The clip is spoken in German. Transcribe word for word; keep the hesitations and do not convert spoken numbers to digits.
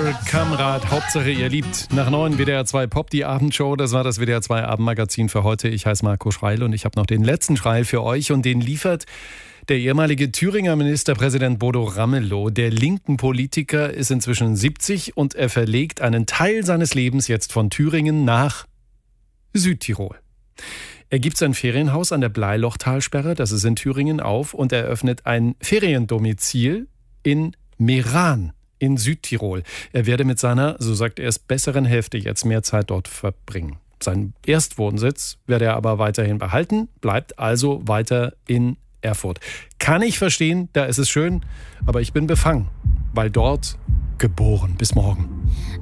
Paul Kamrat, Hauptsache ihr liebt. Nach neun W D R zwei Pop, die Abendshow. Das war das W D R zwei Abendmagazin für heute. Ich heiße Marco Schreil und ich habe noch den letzten Schreil für euch. Und den liefert der ehemalige Thüringer Ministerpräsident Bodo Ramelow. Der linken Politiker ist inzwischen siebzig und er verlegt einen Teil seines Lebens jetzt von Thüringen nach Südtirol. Er gibt sein Ferienhaus an der Bleilochtalsperre, das ist in Thüringen, auf und eröffnet ein Feriendomizil in Meran in Südtirol. Er werde mit seiner, so sagt er es, besseren Hälfte jetzt mehr Zeit dort verbringen. Seinen Erstwohnsitz werde er aber weiterhin behalten, bleibt also weiter in Erfurt. Kann ich verstehen, da ist es schön, aber ich bin befangen, weil dort geboren. Bis morgen.